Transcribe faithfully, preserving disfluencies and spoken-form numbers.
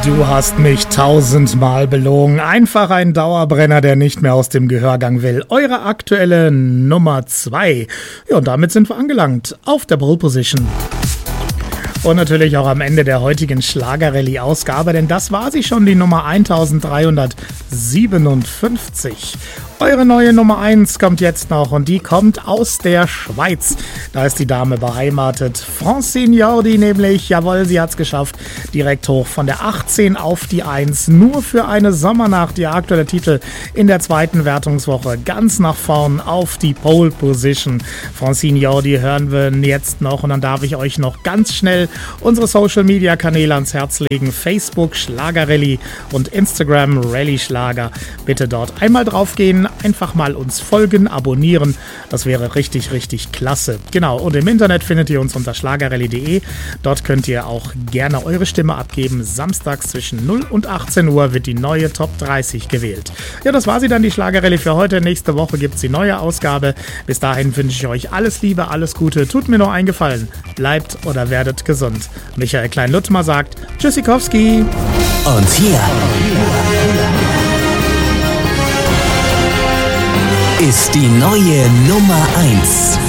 Du hast mich tausendmal belogen. Einfach ein Dauerbrenner, der nicht mehr aus dem Gehörgang will. Eure aktuelle Nummer zwei. Ja, und damit sind wir angelangt auf der Pole Position. Und natürlich auch am Ende der heutigen Schlagerrallye-Ausgabe, denn das war sie schon, die Nummer eintausenddreihundertsiebenundfünfzig. Eure neue Nummer eins kommt jetzt noch und die kommt aus der Schweiz. Da ist die Dame beheimatet. Francine Jordi nämlich, jawohl, sie hat's geschafft. Direkt hoch von der achtzehn auf die eins. Nur für eine Sommernacht, ihr aktueller Titel in der zweiten Wertungswoche. Ganz nach vorn auf die Pole Position. Francine Jordi hören wir jetzt noch und dann darf ich euch noch ganz schnell unsere Social Media Kanäle ans Herz legen. Facebook Schlagerrallye und Instagram Rallye Schlager. Bitte dort einmal drauf gehen. Einfach mal uns folgen, abonnieren. Das wäre richtig, richtig klasse. Genau, und im Internet findet ihr uns unter schlagerrallye punkt de. Dort könnt ihr auch gerne eure Stimme abgeben. Samstags zwischen null und achtzehn Uhr wird die neue Top dreißig gewählt. Ja, das war sie dann, die Schlagerrallye für heute. Nächste Woche gibt es die neue Ausgabe. Bis dahin wünsche ich euch alles Liebe, alles Gute. Tut mir noch einen Gefallen. Bleibt oder werdet gesund. Michael Klein-Luttmer sagt Tschüssikowski. Und hier ist die neue Nummer eins.